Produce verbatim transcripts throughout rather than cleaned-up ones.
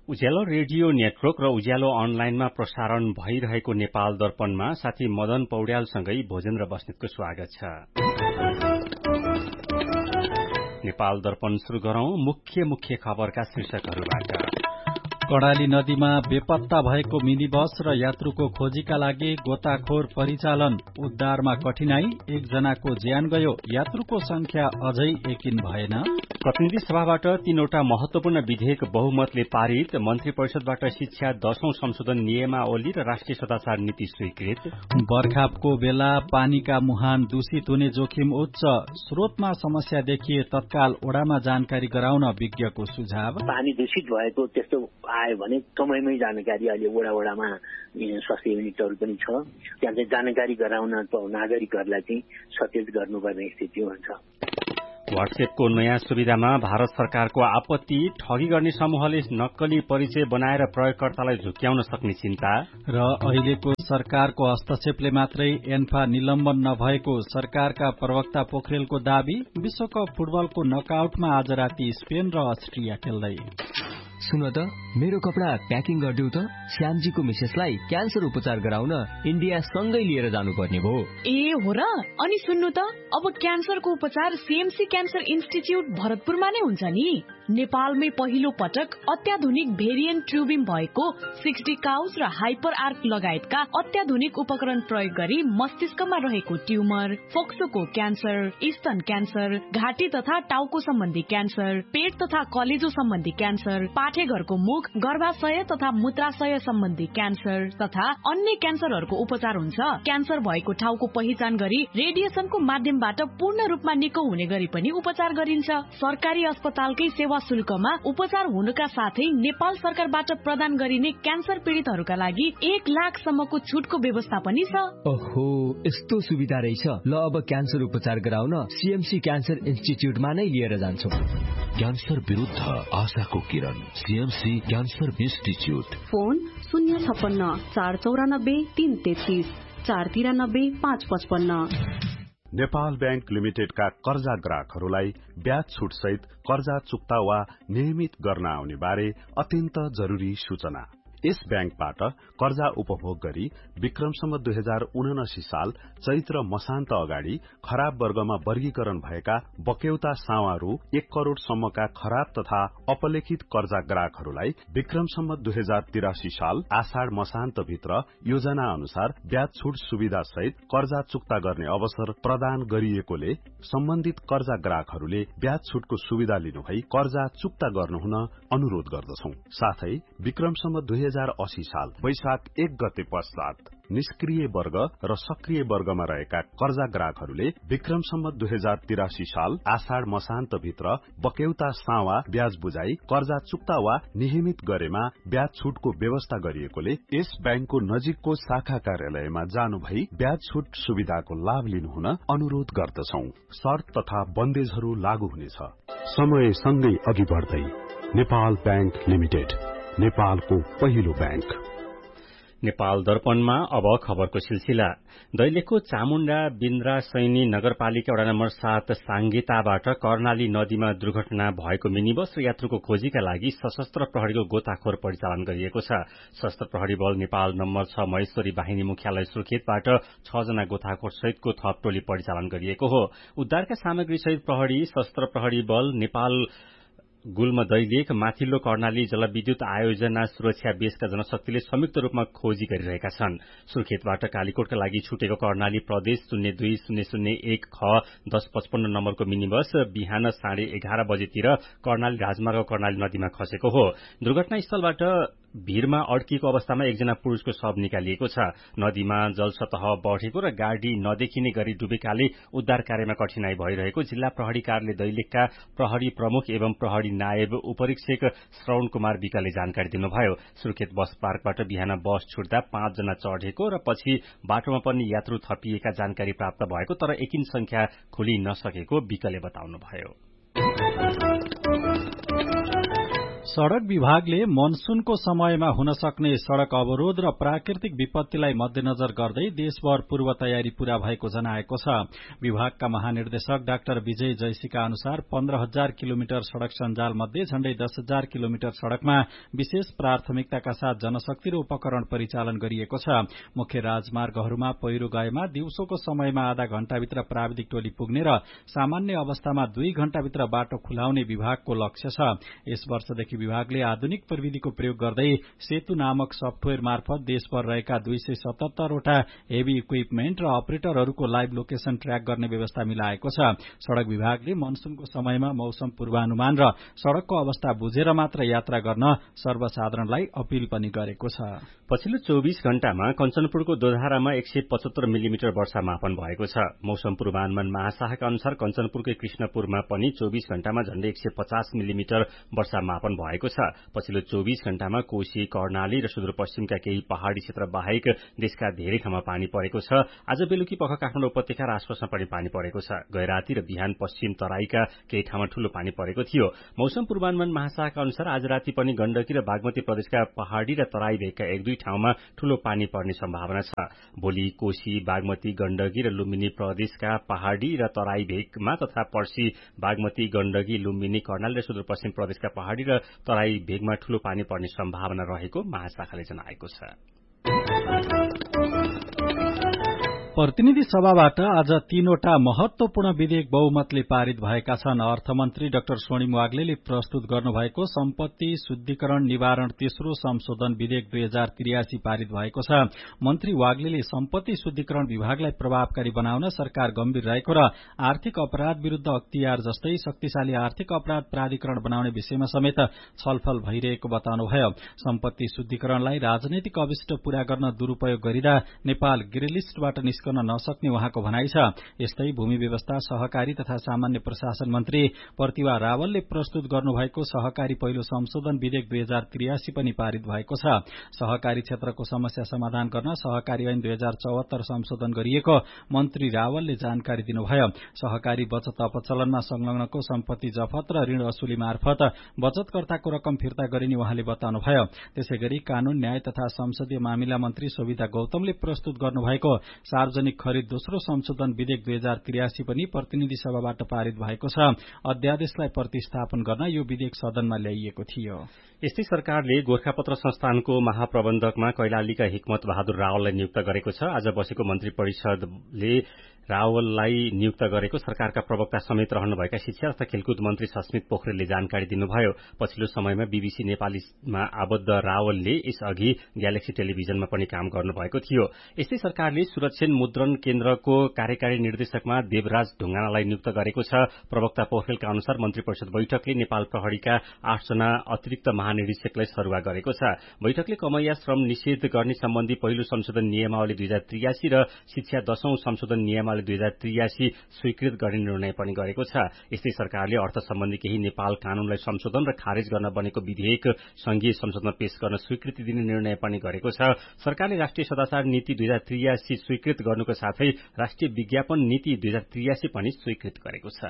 उज्यालो radio network र उज्यालो अनलाइनमा प्रसारण भइरहेको नेपाल दर्पणमा साथी मदन पौड्यालसँगै भोजेन्द्र बस्नेतको स्वागत छ। नेपाल दर्पण शुरू गरौं मुख्य मुख्य खबरका शीर्षकहरूबाट। कर्णाली नदीमा बेपत्ता भएको मिनी बस र यात्रुको खोजीका लागि गोताखोर परिचालन, उद्धारमा कठिनाई, एकजनाको ज्यान गयो, यात्रुको संख्या अझै यकिन भएन। प्रतिनिधि सभाबाट तीनवटा महत्वपूर्ण विधेयक बहुमतले पारित, मन्त्री परिषदबाट शिक्षा दशौं संशोधन नियमावली र राष्ट्रिय सदाचार नीति स्वीकृत। बर्खाको बेला पानीका मुहान दूषित हुने जोखिम उच्च, स्रोतमा समस्या देखिए तत्काल ओडामा जानकारी गराउन विज्ञको सुझाव। पानी दूषित भएको त्यस्तो आयो भने समयमै जानकारी अहिले वडा वडामा स्वास्थ्य युनिटहरू पनि छ, त्यहाँ चाहिँ जानकारी गराउन नागरिकहरूलाई चाहिँ सचेत गर्नुपर्ने स्थिति हुन्छ। व्हाट्सएपको नयाँ सुविधामा भारत सरकारको आपत्ति, ठगी गर्ने समूहले नक्कली परिचय बनाएर प्रयोगकर्तालाई झुक्क्याउन सक्ने चिन्ता। र अहिलेको सरकारको हस्तक्षेपले मात्रै एन्फा निलम्बन नभएको सरकारका प्रवक्ता पोखरेलको दावी। विश्वकप फुटबलको नकआउटमा आज राति स्पेन र अस्ट्रिया खेल्दै। सुन त, मेरो कपडा प्याकिङ गरिदेऊ त। श्यामजीको मिसेसलाई क्यान्सर उपचार गराउन इन्डिया सँगै लिएर जानुपर्ने भयो। ए हो र? अनि सुन्नु त, अब क्यान्सरको उपचार सीएमसी क्यान्सर इन्स्टिच्युट भरतपुरमा नै हुन्छ नि। नेपालमै पहिलो पटक अत्याधुनिक भेरिएन्ट ट्युबिङ भएको सिक्स डी काउस र हाइपर आर्क लगायतका अत्याधुनिक उपकरण प्रयोग गरी मस्तिष्कमा रहेको ट्युमर, फोक्सोको क्यान्सर, स्तन क्यान्सर, घाँटी तथा टाउको सम्बन्धी क्यान्सर, पेट तथा कलेजो सम्बन्धी क्यान्सर, पाठेघरको मुख, गर्भाशय तथा मूत्राशय सम्बन्धी क्यान्सर तथा अन्य क्यान्सरहरूको उपचार हुन्छ। क्यान्सर भएको ठाउँको पहिचान गरी रेडिएसनको माध्यमबाट पूर्ण रूपमा निको हुने गरी पनि उपचार गरिन्छ। सरकारी अस्पतालकै सेवा शुल्कमा उपचार हुनुका साथै नेपाल सरकारबाट प्रदान गरिने क्यान्सर पीड़ितहरूका लागि एक लाखसम्मको छुटको व्यवस्था पनि छ। ओहो, यस्तो सुविधा रहेछ। ल, अब क्यान्सर उपचार गराउन सीएमसी क्यान्सर इन्स्टिच्युटमा नै लिएर जान्छौ। क्यान्सर विरुद्ध आशाको किरण, सीएमसी क्यान्सर इन्स्टिच्युट। फोन शून्य छप्पन्न चार चौरानब्बे तीन तेत्तीस चार तिरानब्बे पाँच पचपन्न। नेपाल ब्याङ्क लिमिटेडका कर्जा ग्राहकहरूलाई ब्याज छुट सहित कर्जा चुक्ता वा नियमित गर्न आउने बारे अत्यन्त जरूरी सूचना। यस ब्याङ्कबाट कर्जा उपभोग गरी विक्रमसम्म दुई हजार उनासी साल चैत्र मसान्त अगाडि खराब वर्गमा वर्गीकरण भएका बक्यौता सावारू एक करोड़ सम्मका खराब तथा अपलेखित कर्जा ग्राहकहरूलाई विक्रमसम्म दुई हजार तिरासी साल आषाढ़ मसान्त भित्र योजना अनुसार ब्याज छुट सुविधा सहित कर्जा चुक्ता गर्ने अवसर प्रदान गरिएकोले सम्बन्धित कर्जा ग्राहकहरूले ब्याज छुटको सुविधा लिनुभई कर्जा चुक्ता गर्नुहुन अनुरोध गर्दछौ। साथै विक्रमसम्म दुई हजार अस्सी साल वैशाख एक गते पश्चात निष्क्रिय वर्ग र सक्रिय वर्गमा रहेका कर्जा ग्राहकहरूले विक्रमसम्म दुई हजार तिरासी साल आषाढ़ मसान्त भित्र बक्यौता सावा ब्याज बुझाई कर्जा चुक्ता वा नियमित गरेमा ब्याज छुटको व्यवस्था गरिएकोले यस ब्याङ्कको नजिकको शाखा कार्यालयमा जानु भई ब्याज छुट सुविधाको लाभ लिनुहुन अनुरोध गर्दछौ। शर्त तथा बन्देजहरू लागू हुनेछ। समय सँगै अघि बढ्दै नेपाल ब्याङ्क लिमिटेड, नेपालको पहिलो ब्याङ्क। नेपाल दर्पणमा अब खबरको सिलसिला। दैलेखको चामुण्डा बिन्द्रा सैनी नगरपालिका वडा नम्बर सात सांगेताबाट कर्णाली नदीमा दुर्घटना भएको मिनी बस र यात्रुको खोजीका लागि सशस्त्र प्रहरीको गोताखोर परिचालन गरिएको छ। सशस्त्र प्रहरी बल नेपाल नम्बर छ महेश्वरी बाहिनी मुख्यालय सुर्खेतबाट छ जना गोताखोर सहितको थप टोली परिचालन गरिएको हो। उद्धारका सामग्री सहित प्रहरी, सशस्त्र प्रहरी बल, नेपाल गुल्म दैलेख, माथिल्लो कर्णाली जलविद्युत आयोजना सुरक्षा बेसका जनशक्तिले संयुक्त रूपमा खोजी गरिरहेका छन्। सुर्खेतबाट कालीकोटका लागि छुटेको कर्णाली प्रदेश शून्य दुई शून्य शून्य एक ख दस पचपन्न नम्बरको मिनी बस बिहान साढे एघार बजेतिर कर्णाली राजमार्ग कर्णाली नदीमा खसेको हो। दुर्घटनास्थलबाट भीरमा अड्किएको अवस्थामा एकजना पुरूषको शव निकालिएको छ। नदीमा जलसतह बढेको र गाडी नदेखिने गरी डुबेकाले उद्धार कार्यमा कठिनाई भइरहेको जिल्ला प्रहरी कार्यालय दैलेखका प्रहरी प्रमुख एवं प्रहरी नायब उपरीक्षक श्रवण कुमार विकले जानकारी दिनुभयो। सुर्खेत बस पार्कबाट बिहान बस छुट्दा पाँचजना चढेको र पछि बाटोमा पनि यात्रु थपिएका जानकारी प्राप्त भएको, तर एकिन संख्या खुली नसकेको विकले बताउनुभयो। सड़क विभागले मनसूनको समयमा हुन सक्ने सड़क अवरोध र प्राकृतिक विपत्तिलाई मध्यनजर गर्दै देशभर पूर्व तयारी पूरा भएको जनाएको छ। विभागका महानिर्देशक डाक्टर विजय जयसीका अनुसार पन्ध्र हजार किलोमिटर सड़क सञ्जाल मध्ये झण्डै दस हजार किलोमिटर सड़कमा विशेष प्राथमिकताका साथ जनशक्ति र उपकरण परिचालन गरिएको छ। मुख्य राजमार्गहरूमा पहिरो गएमा दिउँसोको समयमा आधा घण्टाभित्र प्राविधिक टोली पुग्ने र सामान्य अवस्थामा दुई घण्टाभित्र बाटो खुलाउने विभागको लक्ष्य छ। यस वर्षदेखि विभागले आधुनिक प्रविधिको प्रयोग गर्दै सेतु नामक सफ्टवेयर मार्फत देशभर रहेका दुई सय सतहत्तरवटा हेभी इक्विपमेन्ट र अपरेटरहरूको लाइभ लोकेशन ट्र्याक गर्ने व्यवस्था मिलाएको छ। सड़क विभागले मनसूनको समयमा मौसम पूर्वानुमान र सड़कको अवस्था बुझेर मात्र यात्रा गर्न सर्वसाधारणलाई अपील पनि गरेको छ। पछिल्लो चौबीस घण्टामा कञ्चनपुरको दोधारामा एक सय पचहत्तर मिलिमिटर वर्षा मापन भएको छ। मौसम पूर्वानुमान महाशाखाका अनुसार कञ्चनपुरकै कृष्णपुरमा पनि चौबीस घण्टामा झण्डै एक सय पचास मिलिमिटर वर्षा मापन भएको छ। पछिल्लो चौबीस घण्टामा कोशी, कर्णाली र सुदूरपश्चिमका केही पहाड़ी क्षेत्र बाहेक देशका धेरै ठाउँमा पानी परेको छ। आज बेलुकी पख काठमाडौँ उपत्यका र आसपासमा पनि पानी परेको छ। गैराती र बिहान पश्चिम तराईका केही ठाउँमा ठूलो पानी परेको थियो। मौसम पूर्वानुमान महाशाखाका अनुसार आज राति पनि गण्डकी र बागमती प्रदेशका पहाड़ी र तराई भेगका एक दुई ठाउँमा ठूलो पानी पर्ने सम्भावना छ। भोलि कोशी, बागमती, गण्डकी र लुम्बिनी प्रदेशका पहाड़ी र तराई भेगमा तथा पर्सी, बागमती, गण्डकी, लुम्बिनी, कर्णाली र सुदूरपश्चिम प्रदेशका पहाड़ी र तराई भेगमा ठूलो पानी पर्ने सम्भावना रहेको महाशाखाले जनाएको छ। प्रतिनिधि सभाबाट आज तीनवटा महत्वपूर्ण विधेयक बहुमतले पारित भएका छन्। अर्थमन्त्री डाक्टर स्वर्णिम वाग्लेले प्रस्तुत गर्नुभएको सम्पत्ति शुद्धिकरण निवारण तेस्रो संशोधन विधेयक दुई हजार त्रियासी पारित भएको छ। मन्त्री वाग्लेले सम्पत्ति शुद्धिकरण विभागलाई प्रभावकारी बनाउन सरकार गम्भीर रहेको र आर्थिक अपराध विरूद्ध अख्तियार जस्तै शक्तिशाली आर्थिक अपराध प्राधिकरण बनाउने विषयमा समेत छलफल भइरहेको बताउनुभयो। सम्पत्ति शुद्धिकरणलाई राजनैतिक अभिष्ट पूरा गर्न दुरूपयोग गरिँदा नेपाल ग्रे लिस्टबाट निस्कन नसक्ने उहाँको भनाइ छ। यस्तै भूमि व्यवस्था, सहकारी तथा सामान्य प्रशासन मन्त्री प्रतिभा रावलले प्रस्तुत गर्नुभएको सहकारी पहिलो संशोधन विधेयक दुई हजार त्रियासी पनि पारित भएको छ। सहकारी क्षेत्रको समस्या समाधान गर्न सहकारी ऐन दुई हजार चौहत्तर संशोधन गरिएको मन्त्री रावलले जानकारी दिनुभयो। सहकारी बचत अपचलनमा संलग्नको सम्पत्ति जफत र ऋण असुली मार्फत बचतकर्ताको रकम फिर्ता गरिने उहाँले बताउनुभयो। त्यसैगरी कानून, न्याय तथा संसदीय मामिला मन्त्री शोभिता गौतमले प्रस्तुत गर्नुभएको सार्वजनिक खरिद दोस्रो संशोधन विधेयक दुई हजार त्रियासी पनि प्रतिनिधि सभाबाट पारित भएको छ। अध्यादेशलाई प्रतिस्थापन गर्न यो विधेयक सदनमा ल्याइएको थियो। यस्तै सरकारले गोरखापत्र संस्थानको महाप्रबन्धकमा कैलालीका हिक्मत बहादुर रावललाई नियुक्त गरेको छ। आज बसेको मन्त्री परिषदले रावललाई नियुक्त गरेको सरकारका प्रवक्ता समेत रहनुभएका शिक्षा तथा खेलकुद मन्त्री सस्मित पोखरेलले जानकारी दिनुभयो। पछिल्लो समयमा बीबीसी नेपालीमा आबद्ध रावलले यसअघि ग्यालेक्सी टेलिभिजनमा पनि काम गर्नुभएको थियो। यस्तै सरकारले सुरक्षण मुद्रण केन्द्रको कार्यकारी निर्देशकमा देवराज ढुङ्गानालाई नियुक्त गरेको छ। प्रवक्ता पोखरेलका अनुसार मन्त्री परिषद बैठकले नेपाल प्रहरीका आठजना अतिरिक्त महानिरीक्षकलाई सरुवा गरेको छ। बैठकले कमैया श्रम निषेध गर्ने सम्बन्धी पहिलो संशोधन नियमावली दुई हजार त्रियासी र शिक्षा दशौं संशोधन नियमावली दुई हजार त्रियासी स्वीकृत गर्ने निर्णय पनि गरेको छ। यस्तै सरकारले अर्थ सम्बन्धी केही नेपाल कानूनलाई संशोधन र खारेज गर्न बनेको विधेयक संघीय संसदमा पेश गर्न स्वीकृति दिने निर्णय पनि गरेको छ। सरकारले राष्ट्रिय सदाचार नीति दुई हजार त्रियासी स्वीकृत गर्नुको साथै राष्ट्रिय विज्ञापन नीति दुई हजार त्रियासी पनि स्वीकृत गरेको छ।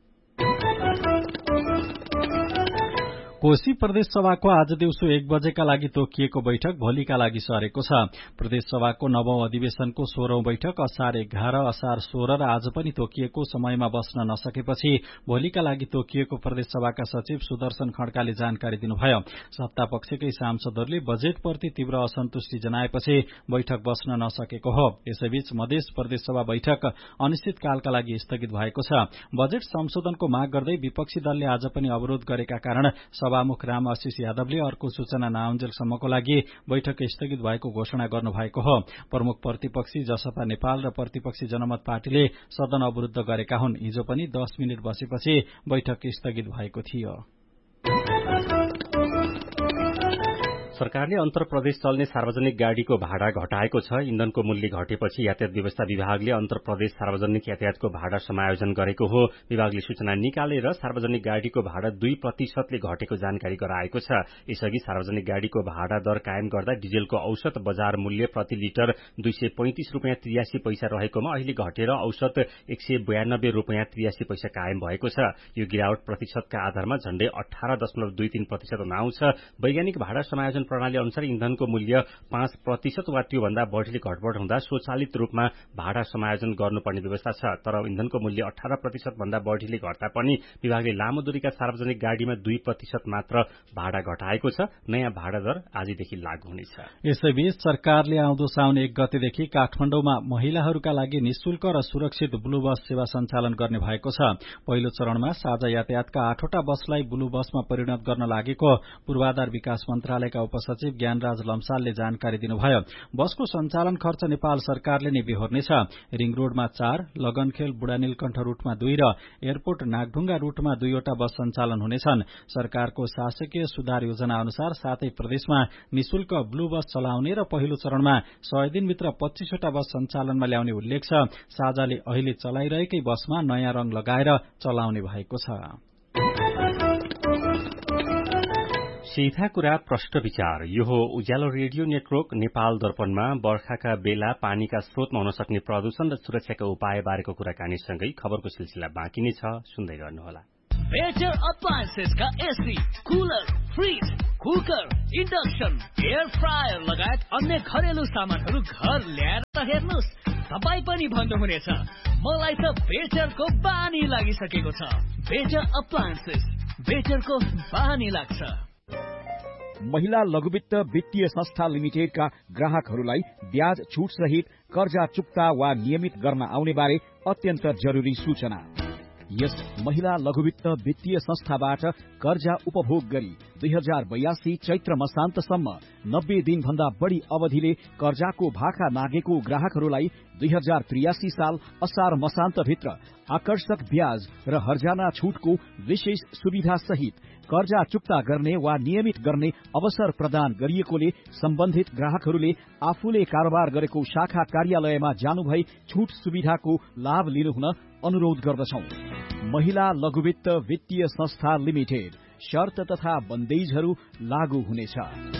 कोशी प्रदेश सभाको आज दिउँसो एक बजेका लागि तोकिएको बैठक भोलिका लागि सरेको छ। प्रदेश सभाको नवौं अधिवेशनको सोह्रौं बैठक असार एघार, असार सोह्र र आज पनि तोकिएको समयमा बस्न नसकेपछि भोलिका लागि तोकिएको प्रदेश सभाका सचिव सुदर्शन खड्काले जानकारी दिनुभयो। सत्ता पक्षकै सांसदहरूले बजेटप्रति तीव्र असन्तुष्टि जनाएपछि बैठक बस्न नसकेको हो। यसैबीच मधेस प्रदेश सभा बैठक अनिश्चितकालका लागि स्थगित भएको छ। बजेट संशोधनको माग गर्दै विपक्षी दलले आज पनि अवरोध गरेका कारण सभामुख राम आशिष यादवले अर्को सूचना नआउन्जेलसम्मको लागि बैठक स्थगित भएको घोषणा गर्नुभएको हो। प्रमुख प्रतिपक्षी जसपा नेपाल र प्रतिपक्षी जनमत पार्टीले सदन अवरुद्ध गरेका हुन्। हिजो पनि दस मिनट बसेपछि बैठक स्थगित भएको थियो। सरकारले अन्तर प्रदेश चल्ने सार्वजनिक गाड़ीको भाडा घटाएको छ। इन्धनको मूल्य घटेपछि यातायात व्यवस्था विभागले अन्तर प्रदेश सार्वजनिक यातायातको भाडा समायोजन गरेको हो। विभागले सूचना निकालेर सार्वजनिक गाड़ीको भाडा दुई प्रतिशतले घटेको जानकारी गराएको छ। यसअघि सार्वजनिक गाड़ीको भाडा दर कायम गर्दा डिजेलको औसत बजार मूल्य प्रति लिटर दुई सय पैंतिस रूपियाँ त्रियासी पैसा रहेकोमा अहिले घटेर औसत एक सय बयानब्बे रूपियाँ त्रियासी पैसा कायम भएको छ। यो गिरावट प्रतिशतका आधारमा झण्डै अठारह दशमलव दुई तीन प्रतिशत आउँछ। वैज्ञानिक भाडा समायोजन प्रणाली अनुसार इन्धनको मूल्य पाँच प्रतिशत वा त्योभन्दा बढ़ीले घटबढ़ हुँदा स्वचालित रूपमा भाडा समायोजन गर्नुपर्ने व्यवस्था छ। तर इन्धनको मूल्य अठारह प्रतिशत भन्दा बढ़ीले घट्दा पनि विभागले लामो दूरीका सार्वजनिक गाड़ीमा दुई प्रतिशत मात्र भाडा घटाएको छ। नयाँ भाडा दर आजदेखि लागू हुनेछ। यसैबीच सरकारले आउँदो साउन एक गतेदेखि काठमाडौँमा महिलाहरूका लागि निशुल्क र सुरक्षित ब्लू बस सेवा सञ्चालन गर्ने भएको छ। पहिलो चरणमा साझा यातायातका आठवटा बसलाई ब्लू बसमा परिणत गर्न लागेको पूर्वाधार विकास मन्त्रालयका उपसचिव ज्ञानराज लम्सालले जानकारी दिनुभयो। बसको सञ्चालन खर्च नेपाल सरकारले नै बेहोर्नेछ। रिङ रोडमा चार, लगनखेल बुढानीलकण्ठ रूटमा दुई र एयरपोर्ट नागढुङ्गा रूटमा दुईवटा बस सञ्चालन हुनेछन्। सरकारको शासकीय सुधार योजना अनुसार सातै प्रदेशमा निशुल्क ब्लू बस चलाउने र पहिलो चरणमा सय दिनभित्र पच्चीसवटा बस सञ्चालनमा ल्याउने उल्लेख छ। साझाले अहिले चलाइरहेकै बसमा नयाँ रंग लगाएर चलाउने भएको छ। सीधा कुरा प्रश्न विचार। यो हो उज्यालो रेडियो नेटवर्क नेपाल दर्पणमा बर्खाका बेला पानीका स्रोतमा हुन सक्ने प्रदूषण र सुरक्षाका उपाय बारेको कुराकानीसँगै खबरको सिलसिला बाँकी नै छ। सुन्दै गर्नुहोला। Better अप्लायन्सेसका AC, cooler, fridge, cooker, induction, air fryer लगायत अन्य घरेलु सामानहरू घर ल्याएर त हेर्नुहोस्, तपाईँ पनि भन्नुहुनेछ मलाई त बेटरको बानी लागिसकेको छ। बेटर अप्लायन्सेस, बेटरको बानी लाग्छ। महिला लघुवित्त वित्तीय संस्था लिमिटेडका ग्राहकहरूलाई ब्याज छुट सहित कर्जा चुक्ता वा नियमित गर्न आउने बारे अत्यन्त जरुरी सूचना। यस महिला लघुवित्त वित्तीय संस्थाबाट कर्जा उपभोग गरी दुई हजार बयासी चैत्र मसान्तसम्म नब्बे दिनभन्दा बढ़ी अवधिले कर्जाको भाका नागेको ग्राहकहरूलाई दुई हजार त्रियासी साल असार मसान्तभित्र आकर्षक ब्याज र हर्जाना छुटको विशेष सुविधा सहित कर्जा चुक्ता गर्ने वा नियमित गर्ने अवसर प्रदान गरिएकोले सम्बन्धित ग्राहकहरूले आफूले कारोबार गरेको शाखा कार्यालयमा जानुभई छुट सुविधाको लाभ लिनुहुन अनुरोध गर्दछौं। महिला लघुवित्त वित्तीय संस्था लिमिटेड, शर्त तथा बन्देजहरू लागू हुनेछ।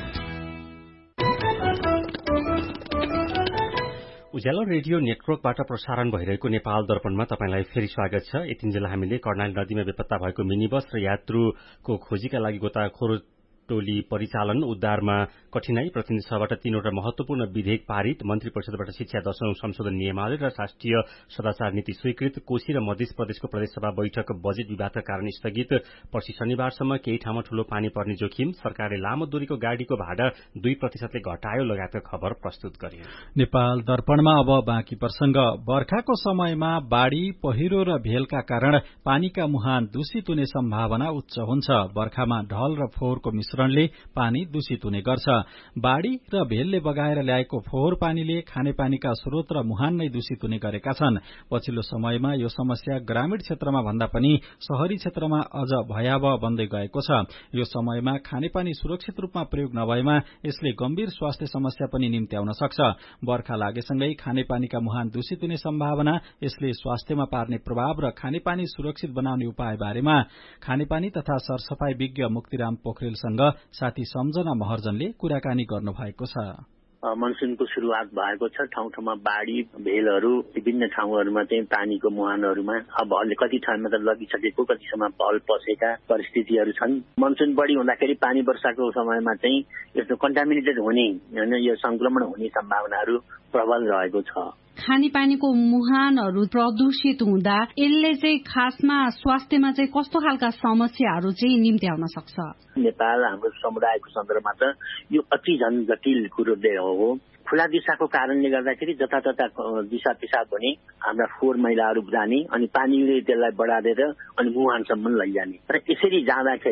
उज्यालो रेडियो नेटवर्कबाट प्रसारण भइरहेको नेपाल दर्पणमा तपाईंलाई फेरि स्वागत छ। यतिन्जेल हामीले कर्णाली नदीमा बेपत्ता भएको मिनी बस र यात्रुको खोजीका लागि गोताखोर टोली परिचालन उद्धारमा कठिनाई प्रतिनिधि सभाबाट तीनवटा महत्वपूर्ण विधेयक पारित, मन्त्री परिषदबाट शिक्षा दशौं संशोधन नियमावली र राष्ट्रिय सदाचार नीति स्वीकृत, कोशी र मध्य प्रदेशको प्रदेशसभा बैठक बजेट विवादका कारण स्थगित, पर्सि शनिबारसम्म केही ठाउँमा ठूलो पानी पर्ने जोखिम, सरकारले लामो दूरीको गाड़ीको भाडा दुई प्रतिशतले घटायो लगायतका खबर प्रस्तुत गर्यो। नेपाल दर्पणमा अब बाँकी प्रसंग। बर्खाको समयमा बाढ़ी, पहिरो र भेलका कारण पानीका मुहान दूषित हुने सम्भावना उच्च हुन्छ। बर्खामा ढल र फोहोरको मिश्रणले पानी दूषित हुने गर्छ। बाढ़ी र भेलले बगाएर ल्याएको फोहोर पानीले खानेपानीका स्रोत र मुहान नै दूषित हुने गरेका छन्। पछिल्लो समयमा यो समस्या ग्रामीण क्षेत्रमा भन्दा पनि शहरी क्षेत्रमा अझ भयावह बन्दै गएको छ। यो समयमा खानेपानी सुरक्षित रूपमा प्रयोग नभएमा यसले गम्भीर स्वास्थ्य समस्या पनि निम्त्याउन सक्छ। बर्खा लागेसँगै खानेपानीका मुहान दूषित हुने सम्भावना, यसले स्वास्थ्यमा पार्ने प्रभाव र खानेपानी सुरक्षित बनाउने उपाय बारेमा खानेपानी तथा सरसफाई विज्ञ मुक्तिराम पोखरेलसँग साथी सम्झना महर्जनले कुराकानी गर्नुभएको छ। मनसुनको शुरूआत भएको छ। ठाउँ ठाउँमा बाढ़ी, भेलहरू, विभिन्न ठाउँहरूमा चाहिँ पानीको मुहानहरूमा अब कति ठाउँमा त लगिसकेको, कति ठाउँमा भल पसेका परिस्थितिहरू छन्। मनसुन बढ़ी हुँदाखेरि पानी वर्षाको समयमा चाहिँ यस्तो कन्टामिनेटेड हुने, होइन, यो संक्रमण हुने सम्भावनाहरू प्रबल रहेको छ। खानेपानीको मुहानहरू प्रदूषित हुँदा यसले चाहिँ खासमा स्वास्थ्यमा चाहिँ कस्तो खालका समस्याहरू चाहिँ निम्त्याउन सक्छ? नेपाल हाम्रो समुदायको सन्दर्भमा त यो अति झन जटिल कुरो हो। खुला दिशाको कारणले गर्दाखेरि जतातता दिशा पिसाब हुने, हाम्रा फोहोर मैलाहरू जाने, अनि पानीले त्यसलाई बढाएर अनि मुहानसम्म लैजाने र यसरी जाँदाखेरि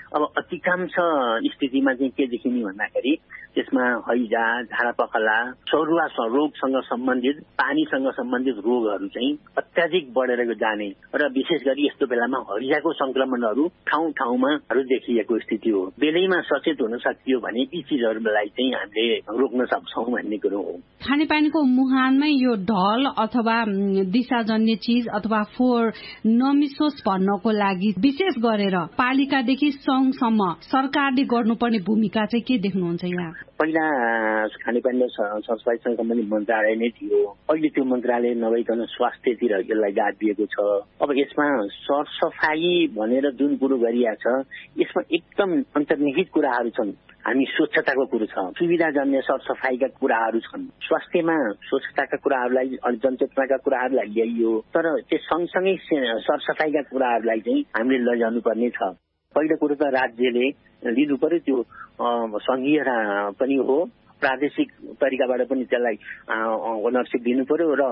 अब अधिकांश स्थितिमा चाहिँ के देखिने भन्दाखेरि त्यसमा हैजा, झाडापखाला, सरुवा रोगसँग सम्बन्धित, पानीसँग सम्बन्धित रोगहरू चाहिँ अत्याधिक बढेर जाने र विशेष गरी यस्तो बेलामा हैजाको संक्रमणहरू ठाउँ ठाउँमा देखिएको स्थिति हो। बेलैमा सचेत हुन सकियो भने यी चिजहरूलाई चाहिँ हामीले रोक्न सक्छौँ भन्ने कुरो हो। खानेपानीको मुहानमै यो ढल अथवा दिशाजन्य चिज अथवा फोहोर नमिसोस् भन्नको लागि विशेष गरेर पालिकादेखि संघसम्म सरकारले गर्नुपर्ने भूमिका चाहिँ के देख्नुहुन्छ यहाँ? पहिला खानेपानी र सरसफाइसँग सम्बन्धित मन्त्रालय नै थियो। अहिले त्यो मन्त्रालय नभइकन स्वास्थ्यतिर यसलाई गाडिएको छ। अब यसमा सरसफाई भनेर जुन कुरो गरिएको छ यसमा एकदम अन्तर्निहित कुराहरू छन्। हामी स्वच्छताको कुरो छ, सुविधाजन्य सरसफाइका कुराहरू छन्, स्वास्थ्यमा स्वच्छताका कुराहरूलाई अनि जनचेतनाका कुराहरूलाई ल्याइयो, तर त्यो सँगसँगै सरसफाइका कुराहरूलाई चाहिँ हामीले लैजानु पर्ने छ। पहिलो कुरो त राज्यले लिनु पर्यो, त्यो संघीय पनि हो, प्रादेशिक तरिकाबाट पनि त्यसलाई ओनरसिप दिनु पर्यो र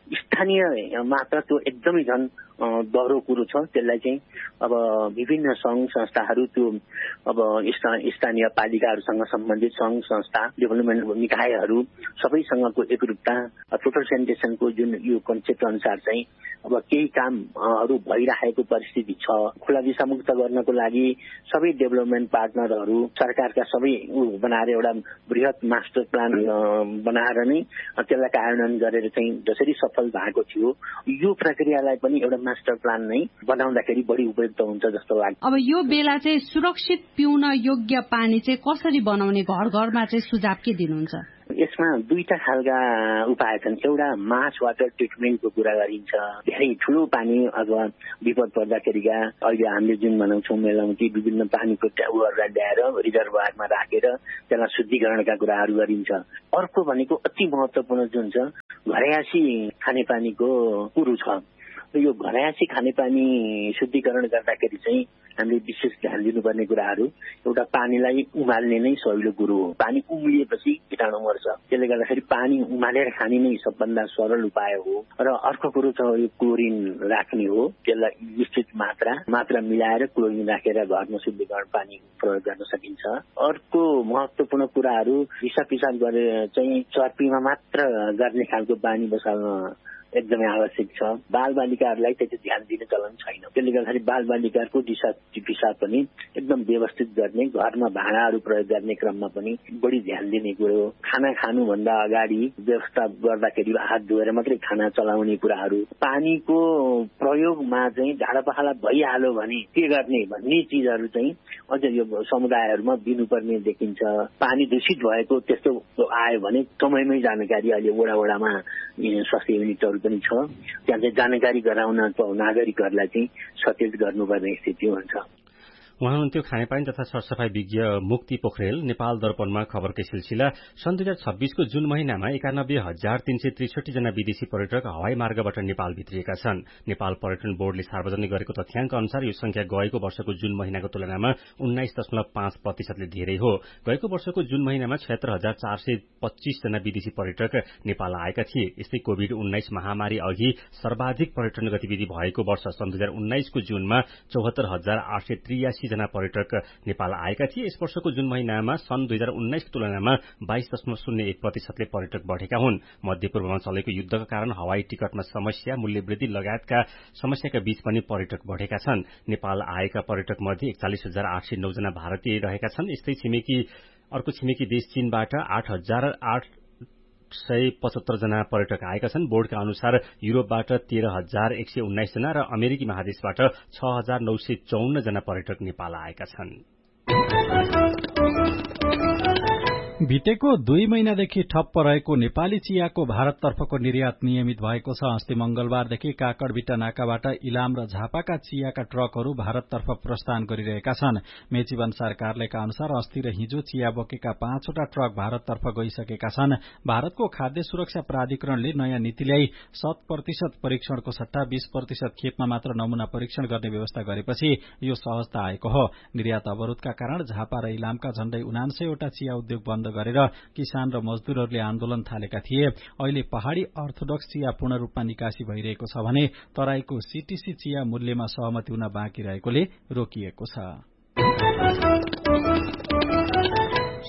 स्थानीय मात्र त्यो एकदमै झन् दह्रो कुरो छ। त्यसलाई चाहिँ अब विभिन्न सङ्घ संस्थाहरू, त्यो अब स्थानीय पालिकाहरूसँग सम्बन्धित सङ्घ संस्था, डेभलपमेन्ट निकायहरू सबैसँगको एकरूपता, टोटल सेनिटेसनको जुन यो कन्सेप्ट अनुसार चाहिँ अब केही कामहरू भइरहेको परिस्थिति छ। खुला दिशामुक्त गर्नको लागि सबै डेभलपमेन्ट पार्टनरहरू, सरकारका सबै बनाएर एउटा बृहत मास्टर प्लान बनाएर नै त्यसलाई कार्यान्वयन गरेर चाहिँ जसरी सफल भएको थियो, यो प्रक्रियालाई पनि एउटा मास्टर प्लान नै बनाउँदाखेरि बढी उपयुक्त हुन्छ जस्तो लाग्छ। अब यो बेला चाहिँ सुरक्षित पिउन योग्य पानी चाहिँ कसरी बनाउने, घर घरमा चाहिँ सुझाव के दिनुहुन्छ? यसमा दुईटा खालका उपाय छन्। एउटा मास वाटर ट्रिटमेन्टको कुरा गरिन्छ। धेरै ठुलो पानी अथवा विपद पर्दाखेरिका अहिले हामीले जुन बनाउँछौँ मेलाउटी विभिन्न पानीको ट्याबहरूलाई ल्याएर रिजर्भरमा राखेर त्यसलाई शुद्धिकरणका कुराहरू गरिन्छ। अर्को भनेको अति महत्त्वपूर्ण जुन छ घरयासी खानेपानीको कुरो छ। यो घरयासी खानेपानी शुद्धिकरण गर्दाखेरि चाहिँ हामीले विशेष ध्यान दिनुपर्ने कुराहरू, एउटा पानीलाई उमाल्ने नै सजिलो कुरो हो। पानी उम्लिएपछि कीटाणु मर्छ, त्यसले गर्दाखेरि पानी उमालेर खाने नै सबभन्दा सरल उपाय हो। र अर्को कुरो छ यो क्लोरिन राख्ने हो। त्यसलाई निश्चित मात्रा मात्रा मिलाएर क्लोरिन राखेर घरमा शुद्धिकरण पानी प्रयोग गर्न सकिन्छ। अर्को महत्त्वपूर्ण कुराहरू दिशा पिसाब गरेर चाहिँ चर्पीमा मात्र गर्ने खालको पानी बसाल्न एकदमै आवश्यक छ। बालबालिकाहरूलाई त्यति ध्यान दिने चलन छैन। त्यसले गर्दाखेरि बालबालिकाहरूको दिशा पिसाब पनि एकदम व्यवस्थित गर्ने, घरमा भाँडाहरू प्रयोग गर्ने क्रममा पनि बढी ध्यान दिने कुरो। खाना खानुभन्दा अगाडि व्यवस्था गर्दाखेरि हात धोएर मात्रै खाना चलाउने कुराहरू। पानीको प्रयोगमा चाहिँ झाडापखाला भइहाल्यो भने के गर्ने भन्ने चिजहरू चाहिँ अझ यो समुदायहरूमा दिनुपर्ने देखिन्छ। पानी दूषित भएको त्यस्तो आयो भने समयमै जानकारी अहिले वडा वडामा स्वास्थ्य युनिटहरू पनि छ, त्यहाँ चाहिँ जानकारी गराउन नागरिकहरूलाई चाहिँ सचेत गर्नुपर्ने स्थिति हुन्छ। उहाँ हुनुहुन्थ्यो खानेपानी तथा सरसफाई विज्ञ मुक्ति पोखरेल। नेपाल दर्पणमा खबरकै सिलसिला। सन् दुई हजार छब्बीसको जुन महिनामा एकानब्बे हजार तीन सय त्रिसठी जना विदेशी पर्यटक हवाई मार्गबाट नेपाल भित्रिएका छन्। नेपाल पर्यटन बोर्डले सार्वजनिक गरेको तथ्याङ्क अनुसार यो संख्या गएको वर्षको जुन महिनाको तुलनामा उन्नाइस दशमलव पाँच प्रतिशतले धेरै हो। गएको वर्षको जुन महिनामा छयत्तर हजार चार सय पच्चीस जना विदेशी पर्यटक नेपाल आएका थिए। यस्तै कोभिड उन्नाइस महामारी अघि सर्वाधिक पर्यटन गतिविधि भएको वर्ष सन् दुई हजार उन्नाइसको जुनमा चौहत्तर हजार आठ सय त्रियासी जना पर्यटक नेपाल आएका थिए। यस वर्षको जुन महिनामा सन् दुई हजार उन्नाइसको तुलनामा बाइस दशमलव शून्य एक प्रतिशतले पर्यटक बढ़ेका हुन्। मध्यपूर्वमा चलेको युद्धका कारण हवाई टिकटमा समस्या, मूल्य वृद्धि लगायतका समस्याका बीच पनि पर्यटक बढ़ेका छन्। नेपाल आएका पर्यटक मध्ये एकचालिस हजार आठ सय नौ जना भारतीय रहेका छन्। यस्तै छिमेकी अर्को छिमेकी देश चीनबाट आठ हजार आठ सय पचहत्तर जना पर्यटक आएका छन्। बोर्डका अनुसार युरोपबाट तेह्र हजार एक सय उन्नाइस जना र अमेरिकी महादेशबाट छ हजार नौ सय चौन्न जना पर्यटक नेपाल आएका छन्। बितेको दुई महिनादेखि ठप्प रहेको नेपाली चियाको भारततर्फको निर्यात नियमित भएको छ। अस्ति मंगलबारदेखि काकडभिट्टा नाकाबाट इलाम र झापाका चियाका ट्रकहरू भारततर्फ प्रस्थान गरिरहेका छन्। मेचीवन सरकारलेका अनुसार अस्ति र हिजो चिया बोकेका पाँचवटा ट्रक भारततर्फ गइसकेका छन्। भारतको खाद्य सुरक्षा प्राधिकरणले नयाँ नीति ल्याई शत प्रतिशत परीक्षणको सट्टा बीस प्रतिशत खेपमा मात्र नमूना परीक्षण गर्ने व्यवस्था गरेपछि यो सहजता आएको हो। निर्यात अवरोधका कारण झापा र इलामका झण्डै उनान्सयवटा चिया उद्योग बन्द गरेर किसान र मजदूरहरूले आन्दोलन थालेका थिए। अहिले पहाड़ी अर्थोडक्स चिया पूर्ण रूपमा निकासी भइरहेको छ भने तराईको सीटीसी चिया मूल्यमा सहमति हुन बाँकी रहेकोले रोकिएको छ।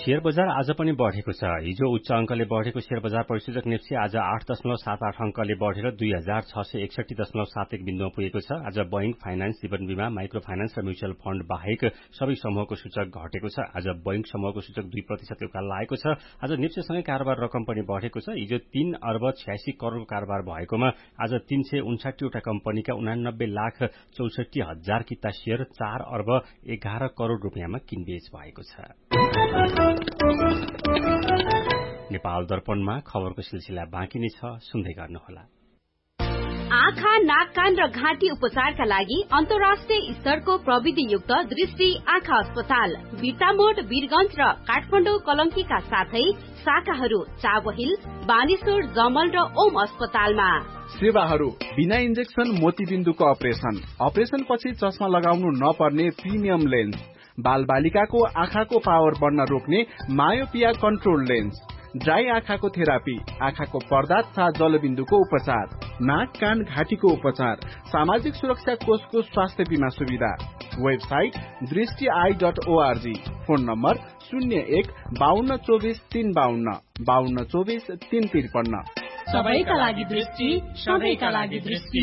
शेयर बजार आज पनि बढ़ेको छ। हिजो उच्च अंकले बढ़ेको शेयर बजार परिसूचक नेप्सी आज आठ दशमलव सात आठ अंकले बढ़ेर दुई हजार छ सय एकसठी दशमलव सात एक बिन्दुमा पुगेको छ। आज बैंक, फाइनान्स, जीवन बीमा, माइक्रो फाइनान्स र म्युचुअल फण्ड बाहेक सबै समूहको सूचक घटेको छ। आज बैंक समूहको सूचक दुई प्रतिशतले उकालो लागेको छ। आज नेप्सीसँगै कारोबार रकम पनि बढ़ेको छ। हिजो तीन अर्ब छ्यासी करोड़ कारोबार भएकोमा आज तीन सय उन्साठी कम्पनीका उनानब्बे लाख चौसठी हजार किता शेयर चार अर्ब एघार करोड़ रुपियाँमा किनबेच भएको छ। नेपाल दर्पणमा खबरको सिलसिला बाँकी नै छ, सुन्दै गर्नुहोला। आँखा, नाक, कान र घाँटी उपचारका लागि अन्तर्राष्ट्रिय स्तरको प्रविधियुक्त दृष्टि आँखा अस्पताल बिर्तामोड, वीरगंज र काठमाडौँ कलंकीका साथै शाखाहरू चाबहिल, बानेश्वर, जमल र ओम अस्पतालमा। सेवाहरू बिना इन्जेक्सन मोतीबिन्दुको अपरेसन, अपरेसन पछि चस्मा लगाउनु नपर्ने प्रिमियम लेन्स, बाल बालिकाको आँखाको पावर बढ्न रोक्ने मायोपिया कन्ट्रोल लेन्स, ड्राई आँखाको थेरापी, आँखाको पर्दा तथा जलबिन्दुको उपचार, नाक, कान, घाँटीको उपचार, सामाजिक सुरक्षा कोषको स्वास्थ्य बीमा सुविधा। वेबसाइट दृष्टि I dot ORG. Phone number शून्य एक बाहन्न चौबिस तीन बाहन्न बाहन्न चौबिस तीन त्रिपन्न। सबैका लागि दृष्टि, सबैका लागि दृष्टि।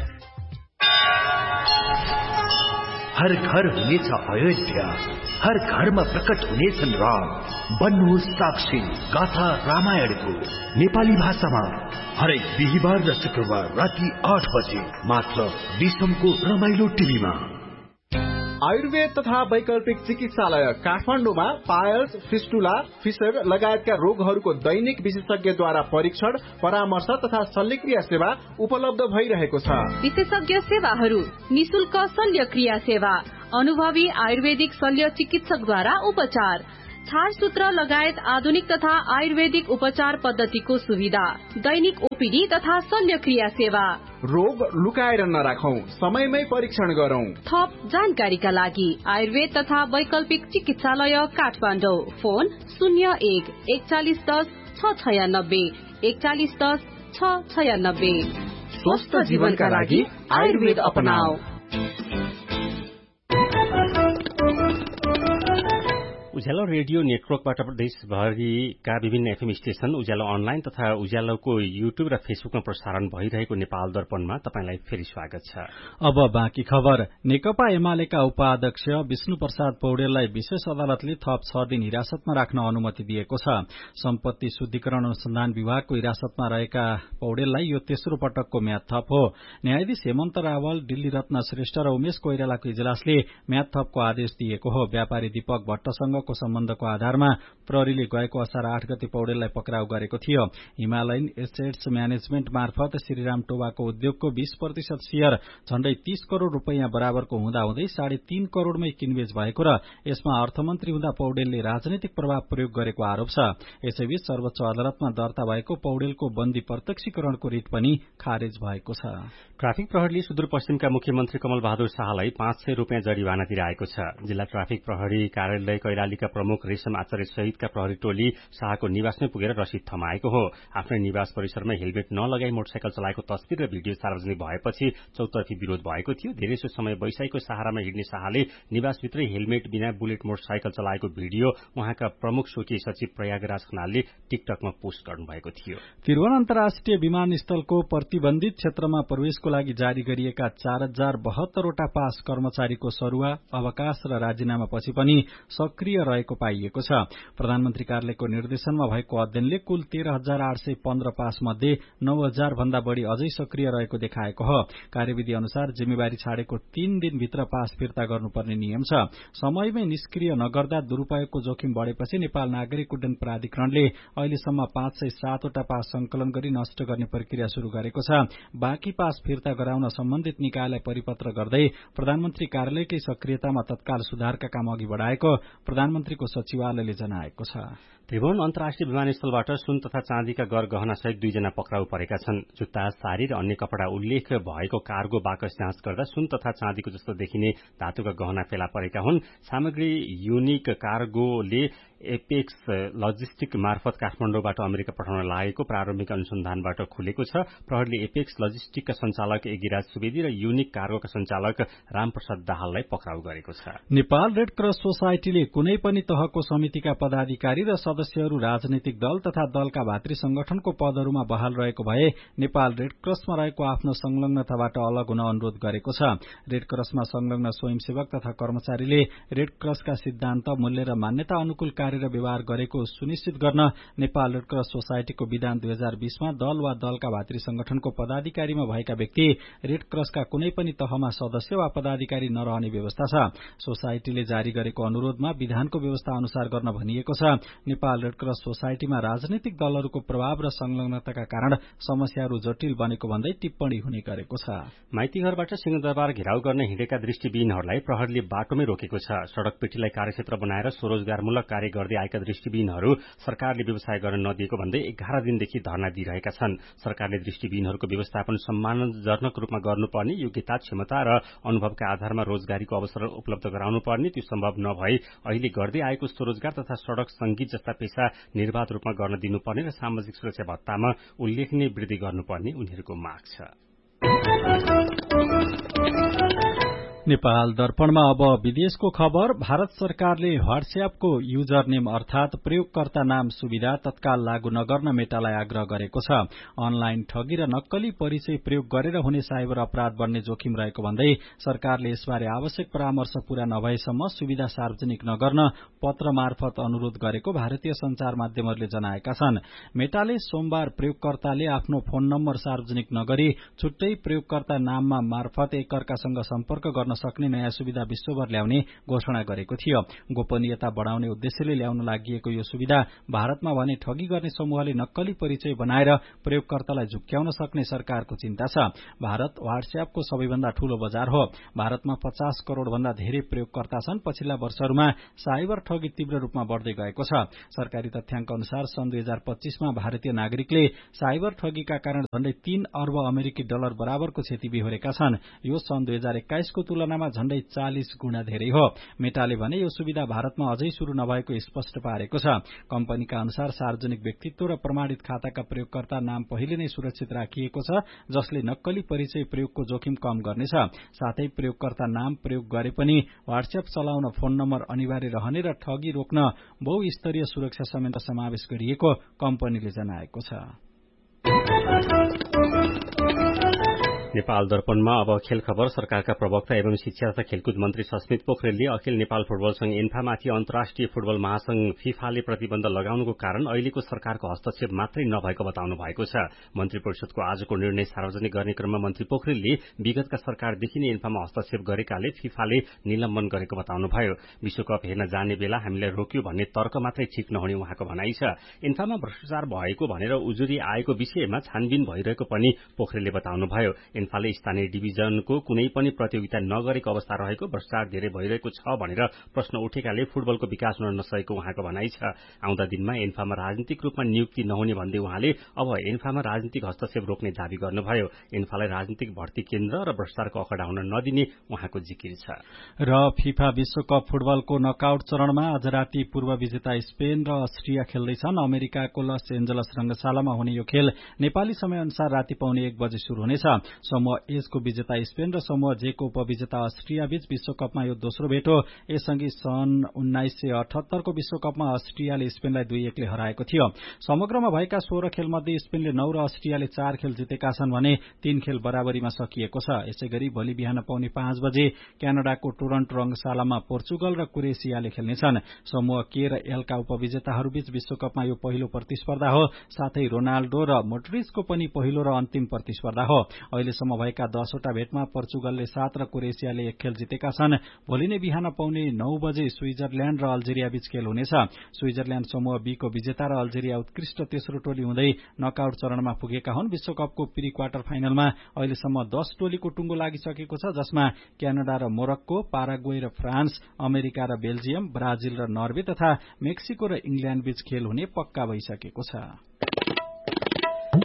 हर घर हुनेछ अयोध्या, हर घरमा प्रकट हुनेछन् राम। बन्नुहोस् साक्षी गाथा रामायणको नेपाली भाषामा हरेक बिहिबार र शुक्रबार राति आठ बजे मात्र विश्वको रमाइलो टिभीमा। आयुर्वेद तथा वैकल्पिक चिकित्सालय काठमाडौँमा पायल्स, फिस्टुला, फिसर लगायतका रोगहरूको दैनिक विशेषज्ञद्वारा परीक्षण, परामर्श तथा शल्यक्रिया सेवा उपलब्ध भइरहेको छ। विशेषज्ञ सेवाहरू निशुल्क शल्यक्रिया सेवा, अनुभवी आयुर्वेदिक शल्य चिकित्सकद्वारा उपचार, छारसूत्र लगायत आधुनिक तथा आयुर्वेदिक उपचार पद्धतिको सुविधा, दैनिक ओपीडी तथा शल्यक्रिया सेवा। रोग लुकाएर नराखौं, समयमै परीक्षण गरौं। थप जानकारीका लागि आयुर्वेद तथा वैकल्पिक चिकित्सालय काठमाडौँ। फोन शून्य एक एकचालिस दस छ छयानब्बे एकचालिस दस छ छयानब्बे। स्वस्थ जीवनका लागि आयुर्वेद अपनाऊ। उज्यालो रेडियो नेटवर्कबाट देशभरिका विभिन्न एफएम स्टेशन, उज्यालो अनलाइन तथा उज्यालोको युट्युब र फेसबुकमा प्रसारण भइरहेको नेपाल दर्पणमा तपाईंलाई फेरि स्वागत छ। अब बाँकी खबर। नेकपा एमालेका उपाध्यक्ष विष्णु प्रसाद पौडेललाई विशेष अदालतले थप छ दिन हिरासतमा राख्न अनुमति दिएको छ। सम्पत्ति शुद्धिकरण अनुसन्धान विभागको हिरासतमा रहेका पौडेललाई यो तेस्रो पटकको म्याद थप हो। न्यायाधीश हेमन्त रावल, दिल्ली रत्न श्रेष्ठ र उमेश कोइरालाको इजलासले म्याद थपको आदेश दिएको हो। व्यापारी दीपक भट्टसँग सम्बन्धको आधारमा प्रहरीले गएको असार आठ गते पौडेललाई पक्राउ गरेको थियो। हिमालयन एसेट्स म्यानेजमेन्ट मार्फत श्रीराम टोबाको उद्योगको बीस प्रतिशत शेयर झण्डै तीस करोड़ रूपियाँ बराबरको हुँदाहुँदै साढे तीन करोड़मै किनबेच भएको र यसमा अर्थमन्त्री हुँदा पौडेलले राजनैतिक प्रभाव प्रयोग गरेको आरोप छ। यसैबीच सर्वोच्च अदालतमा दर्ता भएको पौडेलको बन्दी प्रत्यक्षीकरणको रिट पनि खारेज भएको छ। ट्राफिक प्रहरीले सुदूरपश्चिमका मुख्यमन्त्री कमल बहादुर शाहलाई पाँच सय रूपियाँ जरिवाना तिराएको छ। जिल्ला ट्राफिक प्रहरी कार्यालय कैलालीका प्रमुख रेशम आचार्य सहितका प्रहरी टोली शाहको निवासमै पुगेर रसिद थमाएको हो। आफ्नै निवास परिसरमा हेलमेट नलगाई मोटरसाइकल चलाएको तस्विर र भिडियो सार्वजनिक भएपछि चौतर्फी विरोध भएको थियो। धेरैसो समय वैशाखीको सहारामा हिँड्ने शाहले निवासभित्रै हेलमेट बिना बुलेट मोटरसाइकल चलाएको भिडियो उहाँका प्रमुख स्वकीय सचिव प्रयागराज खनालले टिकटकमा पोस्ट गर्नुभएको थियो। त्रिभुवन अन्तर्राष्ट्रिय विमानस्थलको प्रतिबन्धित क्षेत्रमा प्रवेशको लागि जारी गरिएका चार हजार बहत्तरवटा पास कर्मचारीको सरुवा, अवकाश र राजीनामापछि पनि सक्रिय रहेको पाइएको छ। प्रधानमन्त्री कार्यालयको निर्देशनमा भएको अध्ययनले कुल तेह्र हजार आठ सय पन्ध्र पास मध्ये नौ हजार भन्दा बढ़ी अझै सक्रिय रहेको देखाएको हो। कार्यविधि अनुसार जिम्मेवारी छाडेको तीन दिनभित्र पास फिर्ता गर्नुपर्ने नियम छ। समयमै निष्क्रिय नगर्दा दुरूपयोगको जोखिम बढ़ेपछि नेपाल नागरिक उड्डयन प्राधिकरणले अहिलेसम्म पाँच सय सातवटा पास संकलन गरी नष्ट गर्ने प्रक्रिया शुरू गरेको छ। बाँकी पास फिर्ता गराउन सम्बन्धित निकायलाई परिपत्र गर्दै प्रधानमन्त्री कार्यालयकै सक्रियतामा तत्काल सुधारका काम अघि बढ़ाएको प्रधानमन्त्रीको सचिवालयले जनाएको छ। त्रिभुवन अन्तर्राष्ट्रिय विमानस्थलबाट सुन तथा चाँदीका गर गहना सहित दुईजना पक्राउ परेका छन्। जुत्ता, साडी र अन्य कपड़ा उल्लेख भएको कार्गो बाकस जाँच गर्दा सुन तथा चाँदीको जस्तो देखिने धातुका गहना फेला परेका हुन्। सामग्री युनिक कार्गोले एपेक्स लजिस्टिक मार्फत काठमाडौँबाट अमेरिका पठाउन लागेको प्रारम्भिक अनुसन्धानबाट खुलेको छ। प्रहरीले एपेक्स लजिस्टिकका सञ्चालक एगिराज सुवेदी र युनिक कार्गोका सञ्चालक रामप्रसाद दाहाललाई पक्राउ गरेको छ। नेपाल रेड क्रस सोसाइटीले कुनै पनि तहको समितिका पदाधिकारी र सदस्यहरू राजनीतिक दल तथा दलका भातृ संगठनको पदहरूमा बहाल रहेको भए नेपाल रेड क्रसमा रहेको आफ्नो संलग्नताबाट अलग हुन अनुरोध गरेको छ। रेड क्रसमा संलग्न स्वयंसेवक तथा कर्मचारीले रेड क्रसका सिद्धान्त, मूल्य र मान्यता अनुकूल कार्य र व्यवहार गरेको सुनिश्चित गर्न नेपाल रेड क्रस सोसाइटीको विधान दुई हजार बीसमा दल वा दलका भातृ संगठनको पदाधिकारीमा भएका व्यक्ति रेड क्रसका कुनै पनि तहमा सदस्य वा पदाधिकारी नरहने व्यवस्था छ। सोसाइटीले जारी गरेको अनुरोधमा विधानको व्यवस्था अनुसार गर्न भनिएको छ। नेपाल रेड क्रस सोसाइटीमा राजनीतिक दलहरूको प्रभाव र संलग्नताका कारण समस्याहरू जटिल बनेको भन्दै टिप्पणी हुने गरेको छ। माइतीघरबाट सिंहदरबार घेराउ गर्न हिँडेका दृष्टिविहीनहरूलाई प्रहरीले बाटोमै रोकेको छ। सड़क पेटीलाई कार्यक्षेत्र बनाएर स्वरोजगारमूलक कार्य गर्दै आएका दृष्टिविहीनहरू सरकारले व्यवसाय गर्न नदिएको भन्दै एघार दिनदेखि धरना दिइरहेका छन्। सरकारले दृष्टिविहीनहरूको व्यवस्थापन सम्मानजनक रूपमा गर्नुपर्ने, योग्यता, क्षमता र अनुभवका आधारमा रोजगारीको अवसर उपलब्ध गराउनुपर्ने, त्यो सम्भव नभई अहिले गर्दै आएको स्वरोजगार तथा सड़क संगीत जस्ता पेशा निर्वाध रूपमा गर्न दिनुपर्ने र सामाजिक सुरक्षा भत्तामा उल्लेखनीय वृद्धि गर्नुपर्ने उनीहरूको माग छ। नेपाल दर्पणमा अब विदेशको खबर। भारत सरकारले व्हाट्सएपको युजर नेम अर्थात प्रयोगकर्ता नाम सुविधा तत्काल लागू नगर्न मेटालाई आग्रह गरेको छ। अनलाइन ठगी र नक्कली परिचय प्रयोग गरेर हुने साइबर अपराध बढ्ने जोखिम रहेको भन्दै सरकारले यसबारे आवश्यक परामर्श पूरा नभएसम्म सुविधा सार्वजनिक नगर्न पत्र मार्फत अनुरोध गरेको भारतीय संचार माध्यमहरूले जनाएका छन्। मेटाले सोमबार प्रयोगकर्ताले आफ्नो फोन नम्बर सार्वजनिक नगरी छुट्टै प्रयोगकर्ता नाममा मार्फत एकअर्कासँग सम्पर्क गर्न सक्ने नयाँ सुविधा विश्वभर ल्याउने घोषणा गरेको थियो। गोपनीयता बढ़ाउने उद्देश्यले ल्याउन लागि यो सुविधा भारतमा भने ठगी गर्ने समूहले नक्कली परिचय बनाएर प्रयोगकर्तालाई झुक्क्याउन सक्ने सरकारको चिन्ता छ। भारत व्हाट्सएपको सबैभन्दा ठूलो बजार हो। भारतमा पचास करोड़ भन्दा धेरै प्रयोगकर्ता छन्। पछिल्ला वर्षहरूमा साइबर ठगी तीव्र रूपमा बढ़दै गएको छ। सरकारी तथ्याङ्क अनुसार सन् दुई हजार पच्चीसमा भारतीय नागरिकले साइबर ठगीका कारण झण्डै तीन अर्ब अमेरिकी डलर बराबरको क्षति बिहोरेका छन्। यो सन् दुई हजार एक्काइसको तुलनामा झण्डै चालिस गुणा धेरै हो। मेटाले भने यो सुविधा भारतमा अझै शुरू नभएको स्पष्ट पारेको छ। कम्पनीका अनुसार सार्वजनिक व्यक्तित्व र प्रमाणित खाताका प्रयोगकर्ता नाम पहिले नै सुरक्षित राखिएको छ, जसले नक्कली परिचय प्रयोगको जोखिम कम गर्नेछ। साथै प्रयोगकर्ता नाम प्रयोग गरे पनि व्हाट्सएप चलाउन फोन नम्बर अनिवार्य रहने र ठगी रोक्न बहुस्तरीय सुरक्षा समेत समावेश गरिएको कम्पनीले जनाएको छ। नेपाल दर्पणमा अब खेल खबर। सरकारका प्रवक्ता एवं शिक्षा तथा खेलकुद मन्त्री सस्मित पोखरेलले अखिल नेपाल फुटबल संघ एन्फामाथि अन्तर्राष्ट्रिय फुटबल महासंघ फिफाले प्रतिबन्ध लगाउनुको कारण अहिलेको सरकारको हस्तक्षेप मात्रै नभएको बताउनु भएको छ। मन्त्री परिषदको आजको निर्णय सार्वजनिक गर्ने क्रममा मन्त्री पोखरेलले विगतका सरकारदेखि नै एन्फामा हस्तक्षेप गरेकाले फिफाले निलम्बन गरेको बताउनुभयो। विश्वकप हेर्न जाने बेला हामीलाई रोक्यो भन्ने तर्क मात्रै ठिक नहुने उहाँको भनाइ छ। एन्फामा भ्रष्टाचार भएको भनेर उजुरी आएको विषयमा छानबिन भइरहेको पनि पोखरेलले बताउनुभयो। एन्फाले स्थानीय डिभिजनको कुनै पनि प्रतियोगिता नगरेको अवस्था रहेको, भ्रष्टाचार धेरै भइरहेको छ भनेर प्रश्न उठेकाले फुटबलको विकास हुन नसकेको उहाँको भनाइ छ। आउँदा दिनमा एन्फामा राजनीतिक रूपमा नियुक्ति नहुने भन्दै उहाँले अब एन्फामा राजनीतिक हस्तक्षेप रोक्ने दावी गर्नुभयो। एन्फालाई राजनीतिक भर्ती केन्द्र र भ्रष्टाचारको अखडा हुन नदिने उहाँको जिकिर छ। र फिफा विश्वकप फुटबलको नकआउट चरणमा आज राति पूर्व विजेता स्पेन र अस्ट्रिया खेल्दैछन्। अमेरिकाको लस एन्जलस रंगशालामा हुने यो खेल नेपाली समय अनुसार राति पाउने एक बजे शुरू हुनेछ। समूह एजको विजेता स्पेन र समूह जेको उपविजेता अस्ट्रिया बीच विश्वकपमा यो दोस्रो भेट हो। यसअघि सन् उन्नाइस सय अठहत्तरको विश्वकपमा अस्ट्रियाले स्पेनलाई दुई एकले हराएको थियो। समग्रमा भएका सोह्र खेलमध्ये स्पेनले नौ र अस्ट्रियाले चार खेल जितेका छन् भने तीन खेल बराबरीमा सकिएको छ। यसैगरी भोलि बिहान पाउने पाँच बजे क्यानाडाको टोरन्टो रंगशालामा पोर्चुगल र क्रोएसियाले खेल्नेछन्। समूह के र एलका उपविजेताहरूबीच विश्वकपमा यो पहिलो प्रतिस्पर्धा हो। साथै रोनाल्डो र मोड्रिचको पनि पहिलो र अन्तिम प्रतिस्पर्धा हो। अहिलेसम्म भएका दसवटा भेटमा पोर्चुगलले सात र क्रोएसियाले एक खेल जितेका छन्। भोलि नै बिहान पाउने नौ बजे स्विजरल्याण्ड र अल्जेरिया बीच खेल हुनेछ। स्विजरल्याण्ड समूह बी को विजेता र अल्जेरिया उत्कृष्ट तेस्रो टोली हुँदै नकआउट चरणमा पुगेका हुन्। विश्वकपको प्री क्वार्टर फाइनलमा अहिलेसम्म दस टोलीको टुंगो लागिसकेको छ, जसमा क्यानाडा र मोरक्को, पाराग्वे र फ्रान्स, अमेरिका र बेल्जियम, ब्राजिल र नर्वे तथा मेक्सिको र इंग्ल्याण्ड बीच खेल हुने पक्का भइसकेको छ।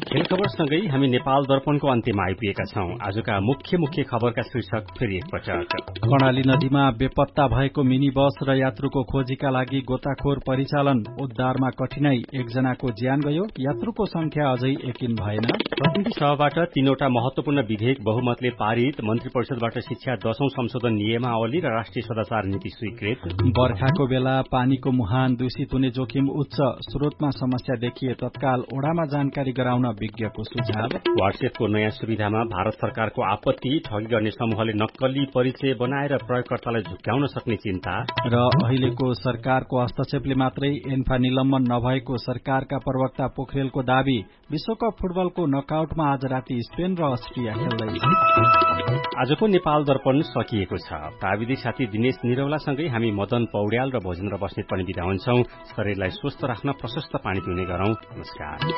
खेल खबरसँगै हामी नेपाल दर्पणको अन्त्यमा आइपुगेका छौं। आजका मुख्य मुख्य खबरका शीर्षक फेरि एकपटक। कर्णाली नदीमा बेपत्ता भएको मिनी बस र यात्रुको खोजीका लागि गोताखोर परिचालन, उद्धारमा कठिनाई, एकजनाको ज्यान गयो, यात्रुको संख्या अझै यकिन भएन। प्रतिनिधि सभाबाट तीनवटा महत्वपूर्ण विधेयक बहुमतले पारित, मन्त्री परिषदबाट शिक्षा दशौं संशोधन नियमावली र राष्ट्रिय सदाचार नीति स्वीकृत। बर्खाको बेला पानीको मुहान दूषित हुने जोखिम उच्च, स्रोतमा समस्या देखिए तत्काल ओडामा जानकारी गराउन विज्ञको सुझाव। व्हाट्सएपको नयाँ सुविधामा भारत सरकारको आपत्ति, ठगी गर्ने समूहले नक्कली परिचय बनाएर प्रयोगकर्तालाई झुक्क्याउन सक्ने चिन्ता। र अहिलेको सरकारको हस्तक्षेपले मात्रै एन्फा निलम्बन नभएको सरकारका प्रवक्ता पोखरेलको दावी। विश्वकप फुटबलको नकआउटमा आज राति स्पेन र अस्ट्रिया खेल्दै। आजको नेपाल दर्पण सकिएको छ। प्राविधिक साथी दिनेश निरौलासँगै हामी मदन पौड्याल र भोजेन्द्र बस्नेत पनि बिदा हुन्छौं। शरीरलाई स्वस्थ राख्न प्रशस्त पानी पिउने गरौं। नमस्कार।